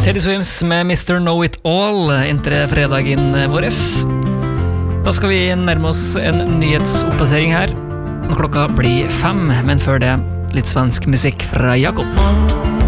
Teddy Swims med Mr. Know It All inntil fredagen våres. Da skal vi nærme oss en nyhetsoppdatering her. Når klokka blir 5, men før det litt svensk musikk fra Jakob.